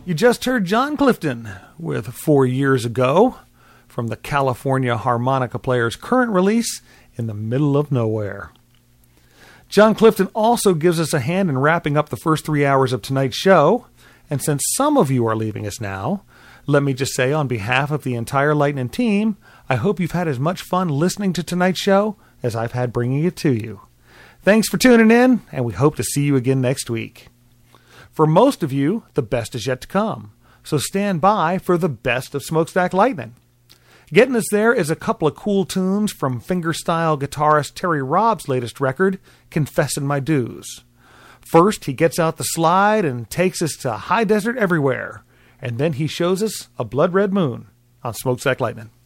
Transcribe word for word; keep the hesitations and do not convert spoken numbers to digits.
You just heard John Clifton with Four Years Ago from the California Harmonica Player's current release, In the Middle of Nowhere. John Clifton also gives us a hand in wrapping up the first three hours of tonight's show, and since some of you are leaving us now, let me just say on behalf of the entire Lightning team, I hope you've had as much fun listening to tonight's show as I've had bringing it to you. Thanks for tuning in, and we hope to see you again next week. For most of you, the best is yet to come, so stand by for the best of Smokestack Lightning. Getting us there is a couple of cool tunes from fingerstyle guitarist Terry Robb's latest record, Confessin' My Dues. First, he gets out the slide and takes us to High Desert Everywhere, and then he shows us a blood red moon on Smokestack Lightning.